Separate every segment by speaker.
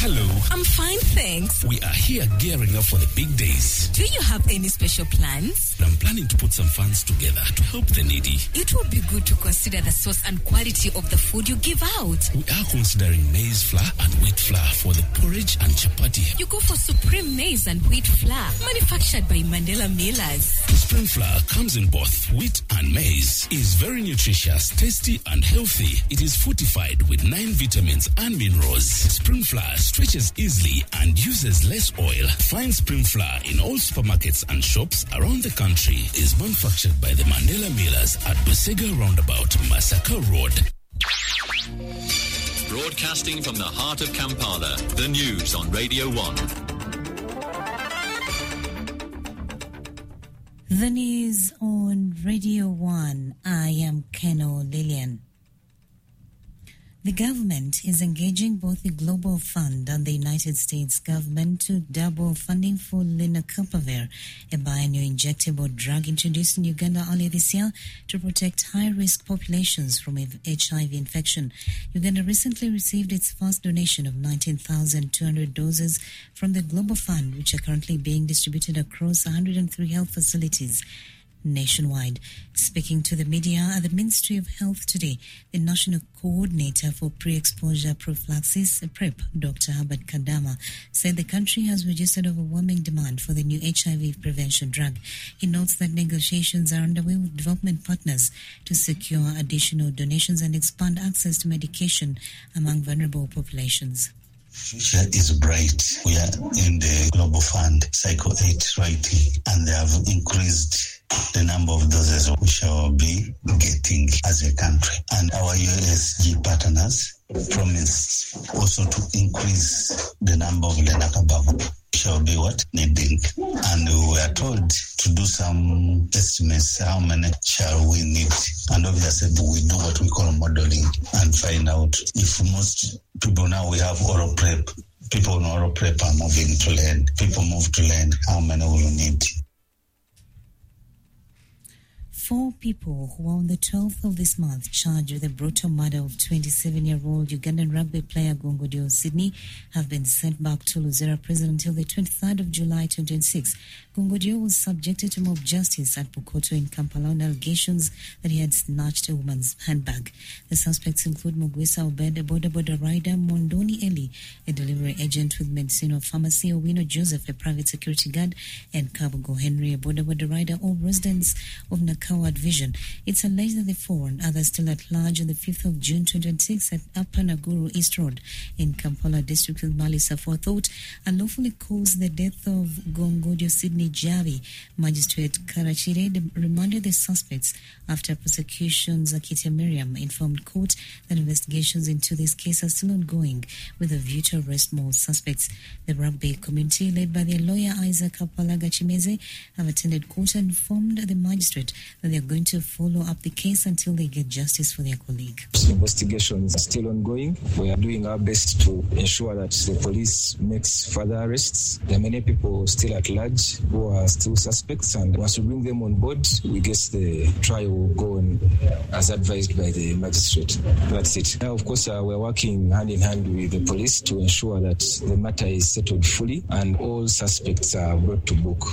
Speaker 1: Hello.
Speaker 2: I'm fine, thanks.
Speaker 1: We are here gearing up for the big days.
Speaker 2: Do you have any special plans?
Speaker 1: I'm planning to put some funds together to help the needy.
Speaker 2: It would be good to consider the source and quality of the food you give out.
Speaker 1: We are considering maize flour and wheat flour for the porridge and chapati.
Speaker 2: You go for Supreme maize and wheat flour, manufactured by Mandela Millers.
Speaker 1: Supreme flour comes in both wheat and maize. It is very nutritious, tasty and healthy. It is fortified with 9 vitamins and minerals. Spring flour stretches easily and uses less oil. Find Spring flour in all supermarkets and shops around the country. It is manufactured by the Mandela Millers at Busega Roundabout, Masaka Road.
Speaker 3: Broadcasting from the heart of Kampala, the news on Radio 1.
Speaker 4: The news on Radio 1. I am Keno Lillian. The government is engaging both the Global Fund and the United States government to double funding for lenacapavir, a brand-new injectable drug introduced in Uganda earlier this year to protect high-risk populations from HIV infection. Uganda recently received its first donation of 19,200 doses from the Global Fund, which are currently being distributed across 103 health facilities nationwide. Speaking to the media at the Ministry of Health today, the National Coordinator for Pre-Exposure Prophylaxis, PrEP, Dr. Herbert Kadama, said the country has registered overwhelming demand for the new HIV prevention drug. He notes that negotiations are underway with development partners to secure additional donations and expand access to medication among vulnerable populations.
Speaker 5: Future is bright. We are in the Global Fund Cycle 8 writing, and they have increased the number of doses we shall be getting as a country. And our USG partners promised also to increase the number of lenacapavir shall be needing. And we are told to do some estimates, how many shall we need. And obviously we do what we call modeling and find out if most people now we have oral PrEP. People in oral PrEP are moving to learn. People move to learn how many will need.
Speaker 4: 4 people who were on the 12th of this month charged with the brutal murder of 27-year-old Ugandan rugby player Gongodio Sydney have been sent back to Luzera prison until the 23rd of July 2026. Gongodio was subjected to mob justice at Bukoto in Kampala on allegations that he had snatched a woman's handbag. The suspects include Mugwisa Obed, a boda rider, Mondoni Eli, a delivery agent with Medicinal Pharmacy, Owino Joseph, a private security guard, and Kabugo Henry, a boda rider, all residents of Nakawa Division. It's alleged that the 4 and others still at large on the 5th of June 2026 at Upper Naguru East Road in Kampala district with Mali Safwa thought unlawfully caused the death of Gongodio Sydney Javi. Magistrate Karachire remanded the suspects after prosecution's Akita Miriam informed court that investigations into this case are still ongoing with a view to arrest more suspects. The rugby community, led by their lawyer Isaac Kapalaga Chimeze, have attended court and informed the magistrate that they are going to follow up the case until they get justice for their colleague.
Speaker 6: Investigations are still ongoing. We are doing our best to ensure that the police makes further arrests. There are many people still at large who are still suspects, and once we bring them on board, we guess the trial will go on as advised by the magistrate. That's it. Now, of course, we're working hand in hand with the police to ensure that the matter is settled fully and all suspects are brought to book.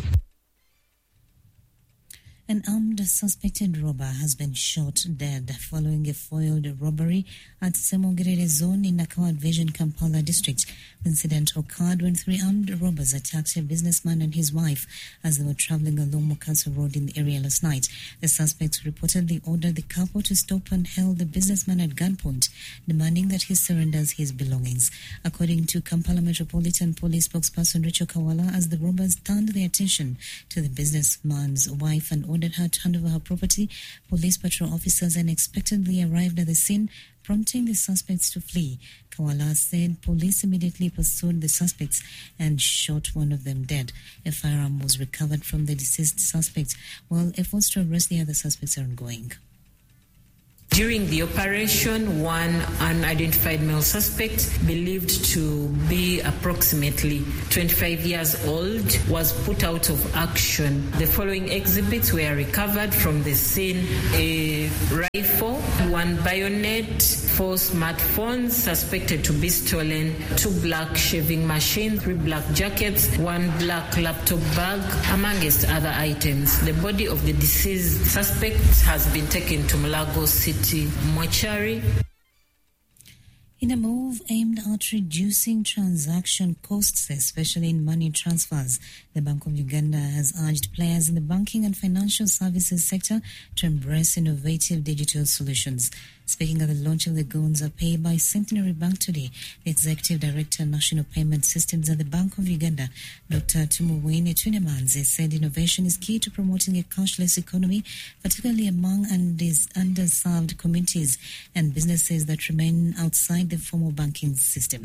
Speaker 4: An armed suspected robber has been shot dead following a foiled robbery at Semogerere Zone in Nakawa Division, Kampala district. The incident occurred when 3 armed robbers attacked a businessman and his wife as they were traveling along Mokaso Road in the area last night. The suspects reportedly ordered the couple to stop and held the businessman at gunpoint, demanding that he surrenders his belongings. According to Kampala Metropolitan Police spokesperson Rachel Kawala, as the robbers turned their attention to the businessman's wife and ordered her to hand over her property, police patrol officers unexpectedly arrived at the scene, prompting the suspects to flee. Kawala said police immediately pursued the suspects and shot one of them dead. A firearm was recovered from the deceased suspect, while efforts to arrest the other suspects are ongoing.
Speaker 7: During the operation, one unidentified male suspect, believed to be approximately 25 years old, was put out of action. The following exhibits were recovered from the scene: a rifle, 1 bayonet, 4 smartphones suspected to be stolen, 2 black shaving machines, 3 black jackets, 1 black laptop bag, amongst other items. The body of the deceased suspect has been taken to Mulago City mortuary.
Speaker 4: In a move aimed at reducing transaction costs, especially in money transfers, the Bank of Uganda has urged players in the banking and financial services sector to embrace innovative digital solutions. Speaking at the launch of the Gonza Pay by Centenary Bank today, the Executive Director, National Payment Systems at the Bank of Uganda, Dr. Tumuwine Tunemanzi, said innovation is key to promoting a cashless economy, particularly among underserved communities and businesses that remain outside the formal banking system.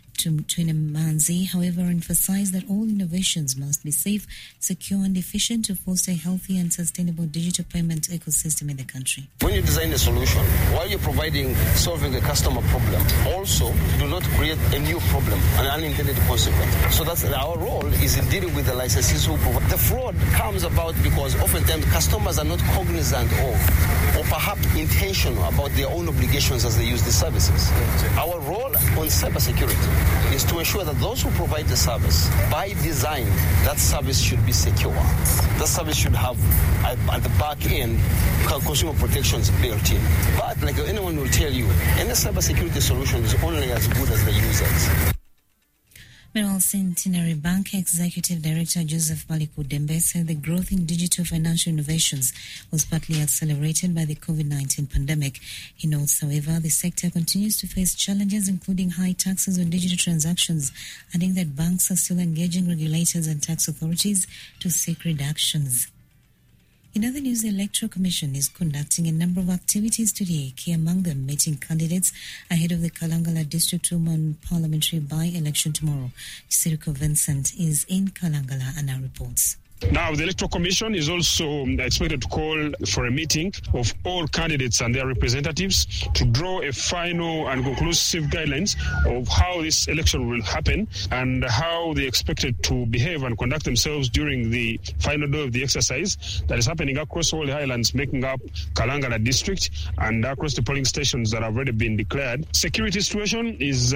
Speaker 4: Tunemanzi, however, emphasized that all innovations must be safe, secure and efficient to foster a healthy and sustainable digital payment ecosystem in the country.
Speaker 8: When you design a solution, while you're solving a customer problem, also do not create a new problem, an unintended consequence. So that's our role is in dealing with the licensees who provide. The fraud comes about because oftentimes customers are not cognizant of or perhaps intentional about their own obligations as they use the services. Our role on cybersecurity is to ensure that those who provide the service, by design, that service should be secure. That service should have, at the back end, consumer protections built in. But like anyone will tell you, any cybersecurity solution is only as good as the users.
Speaker 4: Meanwhile, Centenary Bank Executive Director Joseph Baliku Dembe said the growth in digital financial innovations was partly accelerated by the COVID-19 pandemic. He notes, however, the sector continues to face challenges, including high taxes on digital transactions, adding that banks are still engaging regulators and tax authorities to seek reductions. In other news, the Electoral Commission is conducting a number of activities today, key among them meeting candidates ahead of the Kalangala District Women Parliamentary by-election tomorrow. Siriko Vincent is in Kalangala and now reports.
Speaker 9: Now, the Electoral Commission is also expected to call for a meeting of all candidates and their representatives to draw a final and conclusive guidelines of how this election will happen and how they expected to behave and conduct themselves during the final day of the exercise that is happening across all the highlands making up Kalangala district and across the polling stations that have already been declared. Security situation is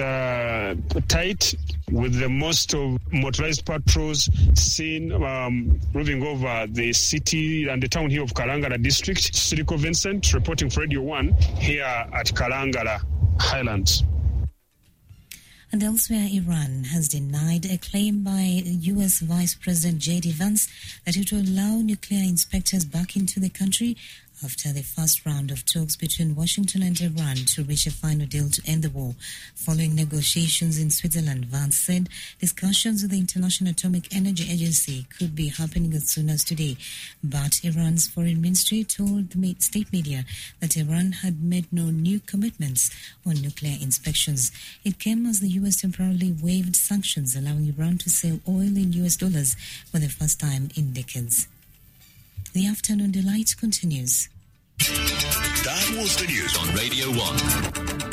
Speaker 9: tight, with the most of motorized patrols seen moving over the city and the town here of Kalangala district. Siriko Vincent reporting for Radio 1 here at Kalangala Highlands.
Speaker 4: And elsewhere, Iran has denied a claim by U.S. Vice President J.D. Vance that it will allow nuclear inspectors back into the country after the first round of talks between Washington and Iran to reach a final deal to end the war. Following negotiations in Switzerland, Vance said discussions with the International Atomic Energy Agency could be happening as soon as today. But Iran's foreign ministry told the state media that Iran had made no new commitments on nuclear inspections. It came as the U.S. temporarily waived sanctions, allowing Iran to sell oil in U.S. dollars for the first time in decades. The Afternoon Delight continues.
Speaker 1: That was the news
Speaker 3: on Radio 1.